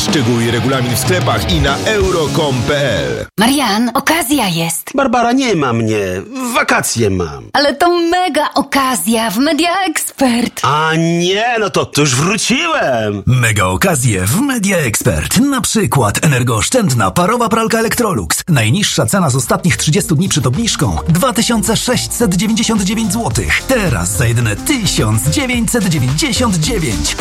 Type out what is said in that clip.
Szczegóły i regulamin w sklepach i na euro.com.pl. Marian, okazja jest. Barbara, nie ma mnie. Wakacje mam. Ale to mega okazja w Media Expert. A nie, no to już wróciłem. Mega okazje w Media Expert. Na przykład energooszczędna parowa pralka Electrolux. Najniższa cena z ostatnich 30 dni przed obniżką 2699 zł. Teraz za jedyne 1999.